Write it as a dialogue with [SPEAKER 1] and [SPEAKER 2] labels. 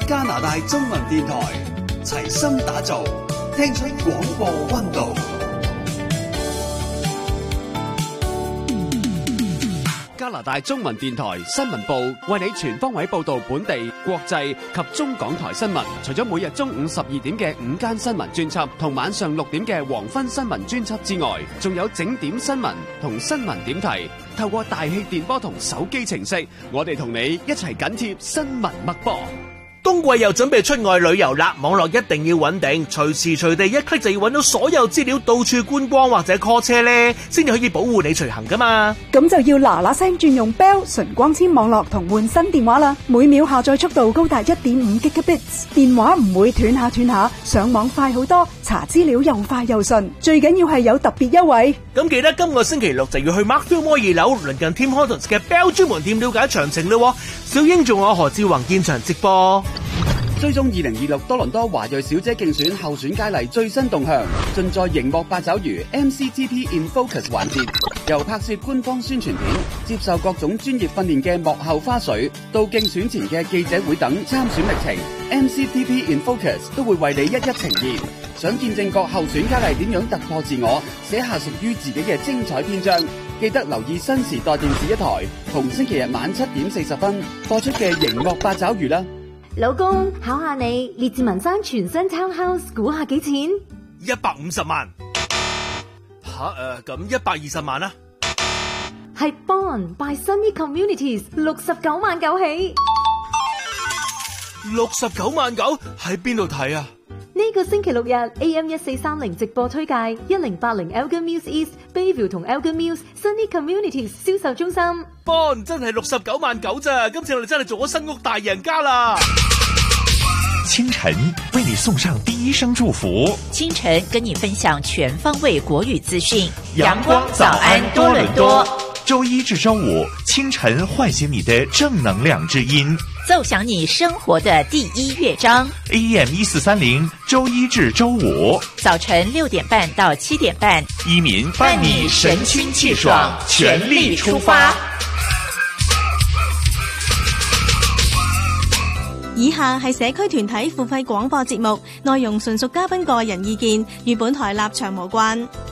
[SPEAKER 1] 加拿大中文電台，齊心打造，聽出廣播溫度。加拿大中文電台新聞部為你全方位報道本地、國際及中港台新聞。除咗每日中午12點嘅午間新聞專輯同晚上6點嘅黃昏新聞專輯之外，仲有整點新聞同新聞點題。透過大氣電波同手機程式，我哋同你一齊緊貼新聞脈搏。
[SPEAKER 2] 冬季又準備出外旅遊啦，網絡一定要穩定，隨時隨地一 click 就要揾到所有資料，到處觀光或者 call 車呢，先至可以保護你隨行噶嘛。
[SPEAKER 3] 咁就要嗱嗱聲轉用 Bell 純光纖網絡同換新電話啦，每秒下載速度高達 1.5 Gigabits， 電話唔會斷下，上網快好多，查資料又快又順，最緊要係有特別優惠。
[SPEAKER 2] 咁記得今個星期六就要去 Markfield Mall 2樓鄰近 Tim Hortons 嘅 Bell 專門店了解詳情咯。小英仲有何志宏現場直播。
[SPEAKER 1] 追蹤2026多倫多華裔小姐競選候選佳麗最新動向，盡在熒幕八爪魚 MCTP in Focus 環節，由拍攝官方宣傳片、接受各種專業訓練嘅幕後花絮，到競選前嘅記者會等參選歷程 ，MCTP in Focus 都會為你一一呈現。想見證各候選佳麗點樣突破自我，寫下屬於自己嘅精彩篇章，記得留意新時代電視一台，同星期日晚7點40分播出嘅熒幕八爪魚啦。
[SPEAKER 4] 老公，考下你，列治文山全新 townhouse 估下幾錢
[SPEAKER 2] ？150萬。咁120萬啦。
[SPEAKER 4] 係 Bond by Sunny Communities 69萬9起。
[SPEAKER 2] 69萬9喺邊度睇啊？
[SPEAKER 4] 呢個星期六日 AM1430 直播推介1080 Elgin Mills East Bayview 同 Elgin Mills Sunny Communities 銷售中心。
[SPEAKER 2] Bond 真係69萬9咋，今次我哋真係做咗新屋大贏家啦！
[SPEAKER 5] 清晨為你送上第一聲祝福，
[SPEAKER 6] 清晨跟你分享全方位國語資訊，
[SPEAKER 5] 陽光早安多倫多，周一至周五清晨喚醒你的正能量之音，
[SPEAKER 6] 奏響你生活的第一樂章。
[SPEAKER 5] AM1430周一至周五
[SPEAKER 6] 早晨6點半到7點半，
[SPEAKER 5] 依民伴你神清氣爽，全力出發。
[SPEAKER 7] 以下係社區團體付費廣播節目，內容純屬嘉賓個人意見，與本台立場無關。